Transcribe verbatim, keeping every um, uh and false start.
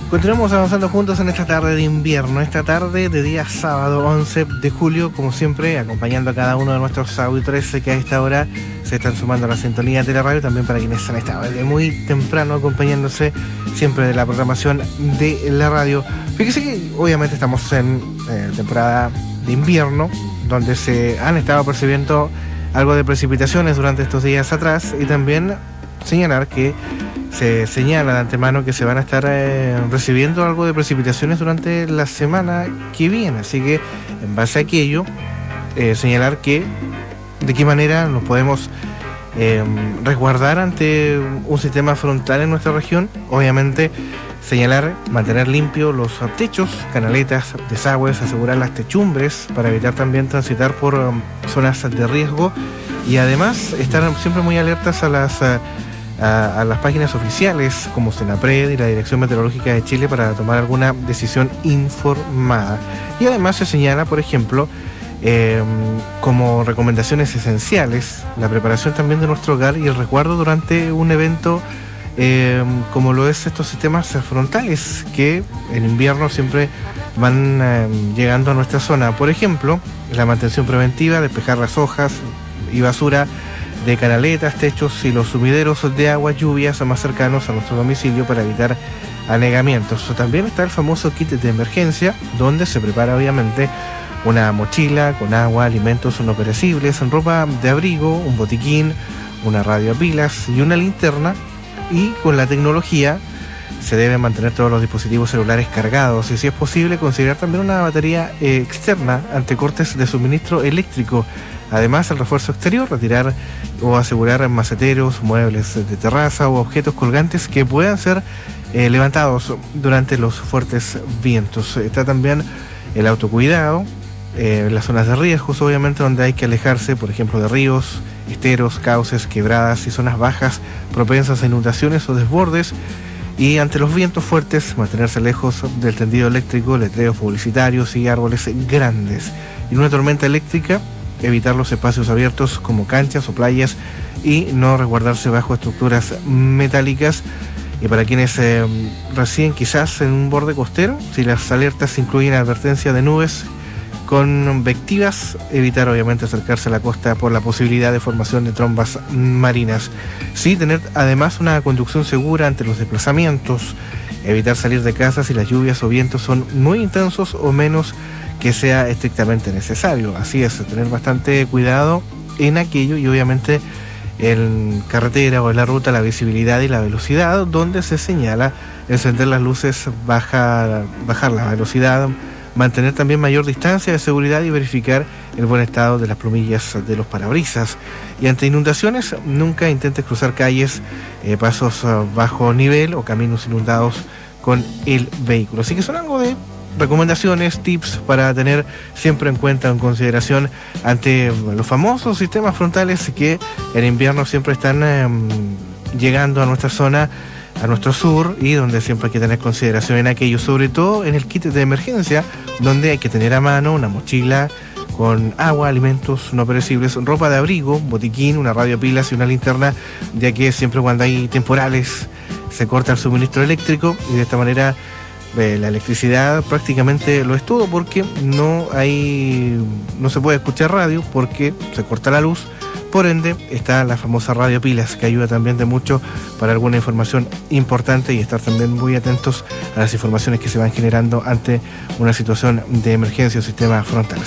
Continuamos avanzando juntos en esta tarde de invierno, esta tarde de día sábado once de julio, como siempre, acompañando a cada uno de nuestros auditores que a esta hora se están sumando a la sintonía de la radio, también para quienes han estado desde muy temprano acompañándose siempre de la programación de la radio. Fíjese que obviamente estamos en eh, temporada de invierno, donde se han estado percibiendo algo de precipitaciones durante estos días atrás, y también señalar que se señala de antemano que se van a estar eh, recibiendo algo de precipitaciones durante la semana que viene, así que en base a aquello eh, señalar que de qué manera nos podemos eh, resguardar ante un sistema frontal en nuestra región. Obviamente señalar, mantener limpios los techos, canaletas, desagües, asegurar las techumbres para evitar también transitar por um, zonas de riesgo, y además estar siempre muy alertas a las uh, A, a las páginas oficiales como Senapred y la Dirección Meteorológica de Chile para tomar alguna decisión informada. Y además se señala, por ejemplo, eh, como recomendaciones esenciales, la preparación también de nuestro hogar y el resguardo durante un evento eh, como lo es estos sistemas frontales que en invierno siempre van eh, llegando a nuestra zona. Por ejemplo, la mantención preventiva, despejar las hojas y basura de canaletas, techos y los sumideros de agua, lluvias más cercanos a nuestro domicilio para evitar anegamientos. También está el famoso kit de emergencia, donde se prepara obviamente una mochila con agua, alimentos no perecibles, ropa de abrigo, un botiquín, una radio a pilas y una linterna. Y con la tecnología se deben mantener todos los dispositivos celulares cargados y, si es posible, considerar también una batería eh, externa ante cortes de suministro eléctrico. Además, el refuerzo exterior, retirar o asegurar maceteros, muebles de terraza o objetos colgantes que puedan ser eh, levantados durante los fuertes vientos. Está también el autocuidado, eh, las zonas de riesgos, obviamente, donde hay que alejarse, por ejemplo, de ríos, esteros, cauces, quebradas y zonas bajas propensas a inundaciones o desbordes. Y ante los vientos fuertes, mantenerse lejos del tendido eléctrico, letreros publicitarios y árboles grandes. Y en una tormenta eléctrica, evitar los espacios abiertos como canchas o playas y no resguardarse bajo estructuras metálicas. Y para quienes eh, residen quizás en un borde costero, si las alertas incluyen advertencia de nubes convectivas, evitar obviamente acercarse a la costa por la posibilidad de formación de trombas marinas. Sí, tener además una conducción segura ante los desplazamientos, evitar salir de casa si las lluvias o vientos son muy intensos o menos que sea estrictamente necesario. Así es, tener bastante cuidado en aquello, y obviamente en carretera o en la ruta la visibilidad y la velocidad, donde se señala encender las luces, bajar, bajar la velocidad, mantener también mayor distancia de seguridad y verificar el buen estado de las plumillas de los parabrisas. Y ante inundaciones, nunca intentes cruzar calles, eh, pasos bajo nivel o caminos inundados con el vehículo. Así que son algo de recomendaciones, tips para tener siempre en cuenta, en consideración ante los famosos sistemas frontales que en invierno siempre están eh, llegando a nuestra zona, a nuestro sur, y donde siempre hay que tener consideración en aquello, sobre todo en el kit de emergencia, donde hay que tener a mano una mochila con agua, alimentos no perecibles, ropa de abrigo, botiquín, una radio a pilas y una linterna, ya que siempre cuando hay temporales se corta el suministro eléctrico, y de esta manera eh, la electricidad prácticamente lo es todo, porque no hay, no se puede escuchar radio porque se corta la luz. Por ende, está la famosa radio pilas, que ayuda también de mucho para alguna información importante, y estar también muy atentos a las informaciones que se van generando ante una situación de emergencia o sistema frontal.